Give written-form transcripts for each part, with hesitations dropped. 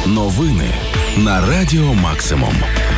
Новини на Радіо Максимум.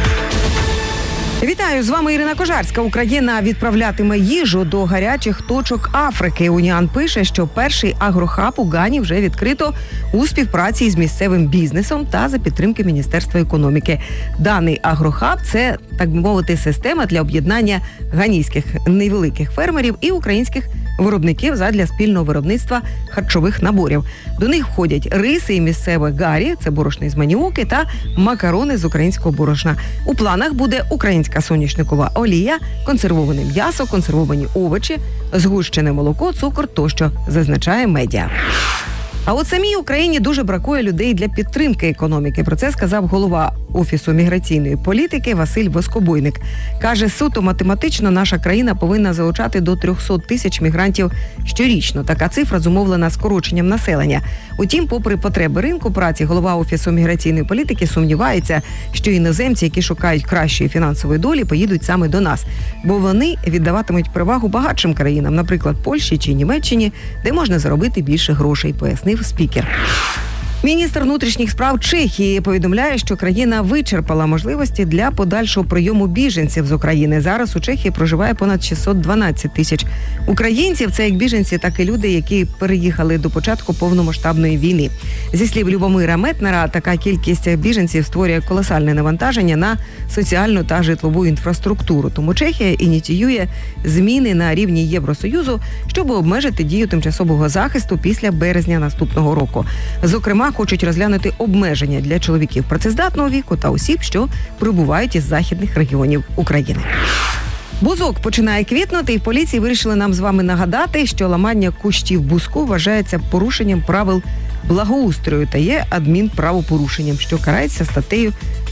Вітаю, з вами Ірина Кожарська. Україна відправлятиме їжу до гарячих точок Африки. Уніан пише, що перший агрохаб у Гані вже відкрито у співпраці з місцевим бізнесом та за підтримки Міністерства економіки. Даний агрохаб – це, так би мовити, система для об'єднання ганійських невеликих фермерів і українських виробників задля спільного виробництва харчових наборів. До них входять риси і місцеве гарі, це борошно із маніоки, та макарони з українського борошна. У планах буде українська соняшникова олія, консервоване м'ясо, консервовані овочі, згущене молоко, цукор тощо, зазначає медіа. А от самій Україні дуже бракує людей для підтримки економіки. Про це сказав голова Офісу міграційної політики Василь Воскобойник. Каже, суто математично наша країна повинна залучати до 300 тисяч мігрантів щорічно. Така цифра зумовлена скороченням населення. Утім, попри потреби ринку праці, голова Офісу міграційної політики сумнівається, що іноземці, які шукають кращої фінансової долі, поїдуть саме до нас. Бо вони віддаватимуть перевагу багатшим країнам, наприклад, Польщі чи Німеччині, де можна заробити більше грошей, пояснив спікер. Міністр внутрішніх справ Чехії повідомляє, що країна вичерпала можливості для подальшого прийому біженців з України. Зараз у Чехії проживає понад 612 тисяч українців. Це як біженці, так і люди, які переїхали до початку повномасштабної війни. Зі слів Любомира Метнера, така кількість біженців створює колосальне навантаження на соціальну та житлову інфраструктуру. Тому Чехія ініціює зміни на рівні Євросоюзу, щоб обмежити дію тимчасового захисту після березня наступного року. Зокрема, хочуть розглянути обмеження для чоловіків працездатного віку та осіб, що прибувають із західних регіонів України. Бузок починає квітнути, і в поліції вирішили нам з вами нагадати, що ламання кущів бузку вважається порушенням правил благоустрою та є адмінправопорушенням, що карається статтею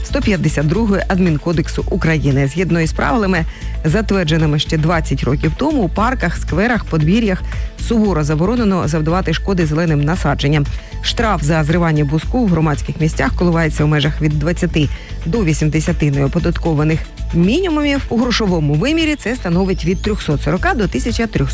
152 Адмінкодексу України. Згідно із правилами, затвердженими ще 20 років тому, у парках, скверах, подвір'ях суворо заборонено завдавати шкоди зеленим насадженням. Штраф за зривання бузку в громадських місцях коливається в межах від 20 до 80 неоподаткованих мінімумів. У грошовому вимірі це становить від 340 до 1300